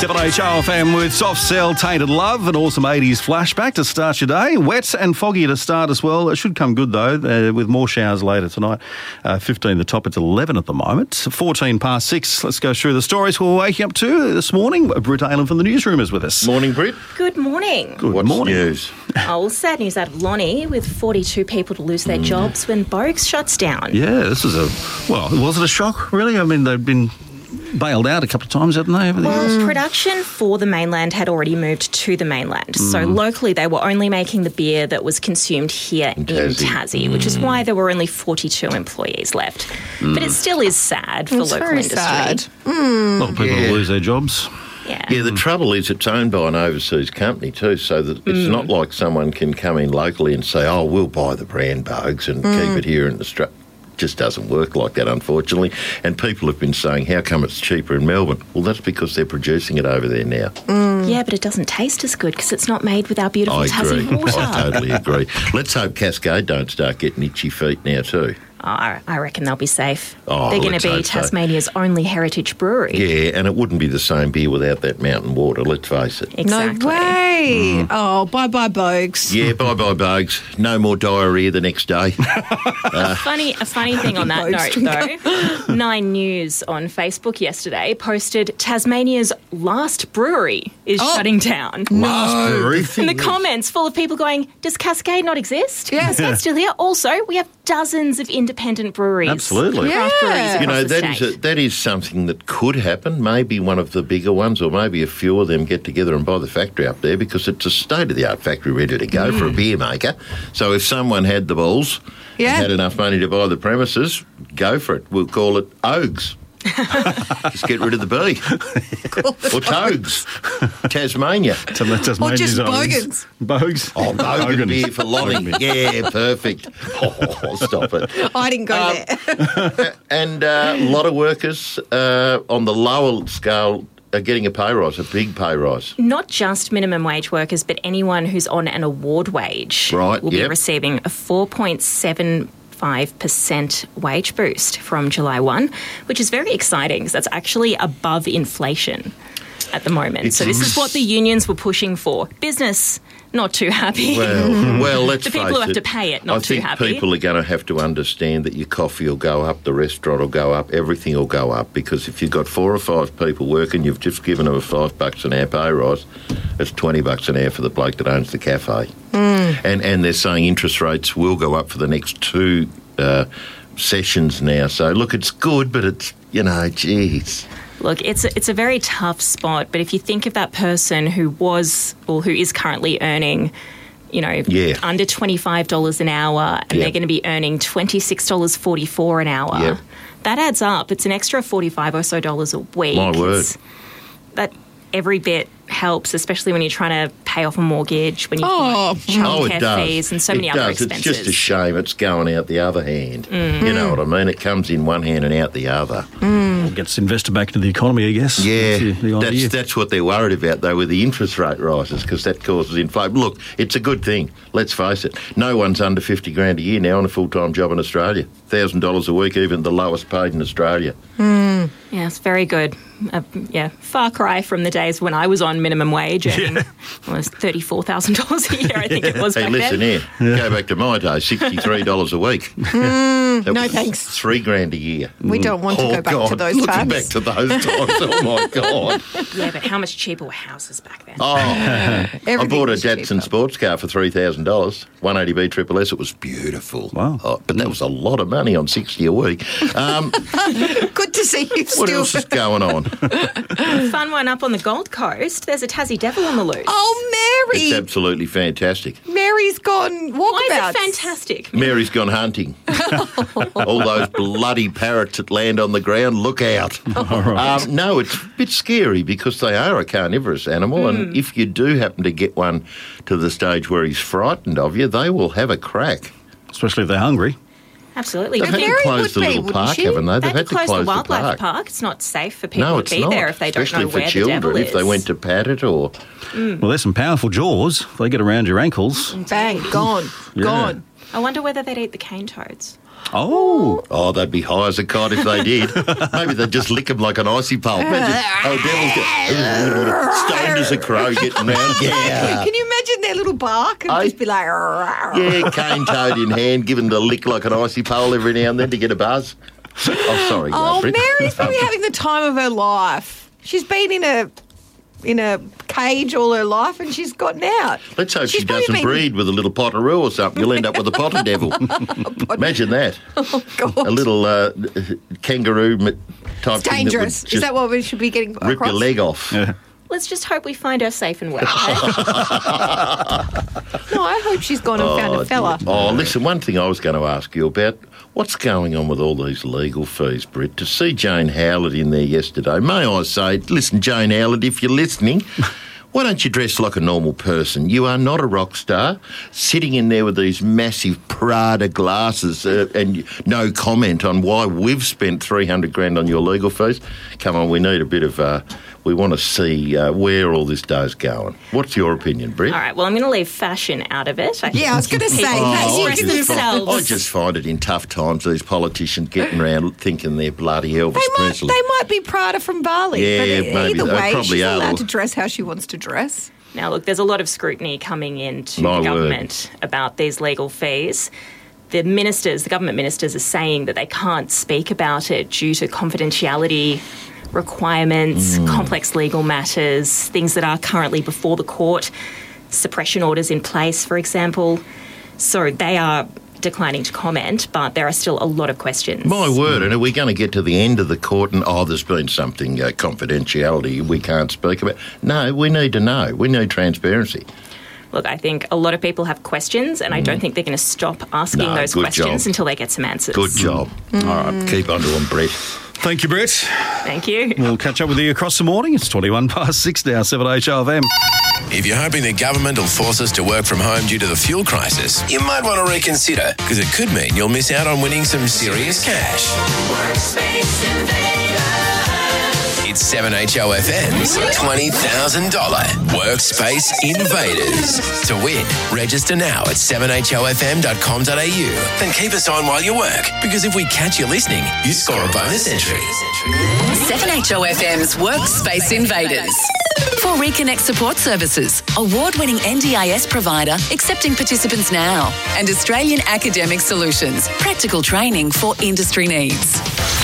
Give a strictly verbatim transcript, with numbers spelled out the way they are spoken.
seven H O F M with Soft Cell, Tainted Love, an awesome eighties flashback to start your day. Wet and foggy to start as well. It should come good, though, uh, with more showers later tonight. Uh, fifteen the top, it's eleven at the moment. fourteen past six. Let's go through the stories we're waking up to this morning. Britt Aylan from the newsroom is with us. Morning, Britt. Good morning. Good What's morning. news? Oh, sad news out of Lonnie, with forty-two people to lose their Mm. jobs when Bogues shuts down. Yeah, this is a, well, was it a shock, really? I mean, they've been bailed out a couple of times, haven't they, over the years? Well, production for the mainland had already moved to the mainland. So locally, they were only making the beer that was consumed here in Tassie. Tassie, which is why there were only forty-two employees left. But it still is sad for It's local very industry. sad. A lot of people Yeah. will lose their jobs. Yeah. Yeah, the trouble is it's owned by an overseas company too, so that it's not like someone can come in locally and say, oh, we'll buy the brand Bogues and keep it here in Australia. Just doesn't work like that, unfortunately. And people have been saying, how come it's cheaper in Melbourne? Well, that's because they're producing it over there now. Yeah, but it doesn't taste as good because it's not made with our beautiful I Tassie agree. water. I totally agree. Let's hope Cascade don't start getting itchy feet now too. Oh, I I reckon they'll be safe. Oh, They're going let's to be hope so. Tasmania's only heritage brewery. Yeah, and it wouldn't be the same beer without that mountain water, let's face it. Exactly. No way. Oh, bye-bye, Bogues. Yeah, bye-bye, Bogues. No more diarrhea the next day. Funny, a funny thing on that Bogues note, though, Nine News on Facebook yesterday posted Tasmania's last brewery is Oh. shutting down. Last brewery. In the comments, full of people going, does Cascade not exist? Yeah. Cascade's still here. Also, we have dozens of independent breweries. Absolutely. Craft breweries Yeah. across You know, the that is, state. a, that is something that could happen. Maybe one of the bigger ones or maybe a few of them get together and buy the factory up there because it's a state-of-the-art factory ready to go for a beer maker. So if someone had the balls Yeah. and had enough money to buy the premises, go for it. We'll call it Ogues. Just get rid of the B. Or Togues. Tasmania. So that's just Or made just his own. Bogues. Bogues. Oh, Bogan Bogan. beer for Lonnie. Yeah, perfect. Oh, stop it. I didn't go Um, there. And uh, a lot of workers uh, on the lower scale are getting a pay rise, a big pay rise. Not just minimum wage workers, but anyone who's on an award wage Right, will be yep. receiving a four point seven five percent wage boost from July first, which is very exciting because that's actually above inflation at the moment. It's- so this is what the unions were pushing for. Business, not too happy. Well, well, let's The people face who have it, to pay it, not I too think happy. people are going to have to understand that your coffee will go up, the restaurant will go up, everything will go up, because if you've got four or five people working, you've just given them a five bucks an hour pay rise, it's twenty bucks an hour for the bloke that owns the cafe. And and they're saying interest rates will go up for the next two uh, sessions now. So, look, it's good, but it's, you know, geez. Look, it's a, it's a very tough spot, but if you think of that person who was, or who is currently earning, you know, Yeah. under twenty-five dollars an hour, and Yeah. they're going to be earning twenty-six dollars forty-four an hour, Yeah. that adds up. It's an extra forty-five or so dollars a week. My word. It's- That every bit helps, especially when you're trying to pay off a mortgage, when you've Oh. got childcare Oh, it does. fees and so it many does. other expenses. It's just a shame it's going out the other hand. You know what I mean? It comes in one hand and out the other. Gets invested back into the economy, I guess. Yeah, That's the, the idea. that's that's what they're worried about, though, with the interest rate rises, because that causes inflation. Look, it's a good thing. Let's face it. No one's under fifty grand a year now on a full-time job in Australia. one thousand dollars a week, even the lowest paid in Australia. Yeah, it's very good. Uh, yeah, far cry from the days when I was on minimum wage earning almost thirty-four thousand dollars a year, I think it was Hey, back listen then. here. Go back to my day, sixty-three dollars a week. That no was thanks. Three grand a year. We don't want to Oh, go back God, to those looking times. back to those times, oh, my God. Yeah, but how much cheaper were houses back then? Oh, I Everything bought a was Datsun cheaper. sports car for three thousand dollars, one eighty B Triple S. It was beautiful. Wow. Oh, but that was a lot of money on sixty a week. Um, Good to see you what still. else is going on? Fun one up on the Gold Coast. There's a Tassie Devil on the loose. Oh, Mary. It's absolutely fantastic. Mary's gone Why walkabouts. is it fantastic? Mary's gone hunting. All those bloody parrots that land on the ground, look out. Um, no, it's a bit scary because they are a carnivorous animal, and if you do happen to get one to the stage where he's frightened of you, they will have a crack. Especially if they're hungry. Absolutely. They've But had to Mary close the would be, little wouldn't park, she? haven't they? they They've had to had to close the close wildlife park. park. It's not safe for people No, to it's be not. there if they don't Especially know for where the children, devil is. if they went to pat it or... Well, there's some powerful jaws. If they get around your ankles. Bang, gone, Yeah. gone. I wonder whether they'd eat the cane toads. Oh. Oh, they'd be high as a kite if they did. Maybe they'd just lick them like an icy pole. Imagine, oh, devils get stoned as a crow getting round. Yeah. Can you imagine their little bark and I- just be like, Yeah, cane toad in hand, giving the lick like an icy pole every now and then to get a buzz. Oh, sorry. oh, Brit. Mary's probably having the time of her life. She's been in a in a cage all her life and she's gotten out. Let's hope She's she probably doesn't been- breed with a little potteroo or something. You'll end up with a potter devil. Imagine that. Oh, God. A little uh, kangaroo m- type It's thing that would dangerous. just Is that what we should be getting rip across? your leg off. Yeah. Let's just hope we find her safe and well. Okay? No, I hope she's gone and found a fella. dear. Oh, listen, one thing I was going to ask you about, what's going on with all these legal fees, Britt? To see Jane Howlett in there yesterday, may I say, listen, Jane Howlett, if you're listening, why don't you dress like a normal person? You are not a rock star, sitting in there with these massive Prada glasses uh, and no comment on why we've spent three hundred grand on your legal fees. Come on, we need a bit of... Uh, we want to see uh, where all this dough's going. What's your opinion, Britt? All right, well, I'm going to leave fashion out of it. I Yeah, I was going to say, People that Oh, I express just, find, themselves. I just find it in tough times, these politicians getting around thinking they're bloody Elvis They might, Presley. they might be Prada from Bali. Yeah, but maybe either they way, probably she's are. allowed to dress how she wants to dress. Now, look, there's a lot of scrutiny coming into My the word. government about these legal fees. The ministers, the government ministers, are saying that they can't speak about it due to confidentiality requirements, Mm. complex legal matters, things that are currently before the court, suppression orders in place, for example. So they are declining to comment, but there are still a lot of questions. My word, and are we going to get to the end of the court and, oh, there's been something, uh, confidentiality we can't speak about? No, we need to know. We need transparency. Look, I think a lot of people have questions, and I don't think they're going to stop asking No, those good questions job. until they get some answers. Good job. All right, keep on to them, Brett. Thank you, Brett. Thank you. We'll catch up with you across the morning. It's twenty-one past six now, seven H O F M. If you're hoping the government will force us to work from home due to the fuel crisis, you might want to reconsider, because it could mean you'll miss out on winning some serious cash. It's seven H O F M's twenty thousand dollars Workspace Invaders. To win, register now at seven h o f m dot com dot a u and keep us on while you work, because if we catch you listening, you score a bonus entry. seven H O F M's Workspace Invaders. For Reconnect Support Services, award-winning N D I S provider accepting participants now, and Australian Academic Solutions, practical training for industry needs.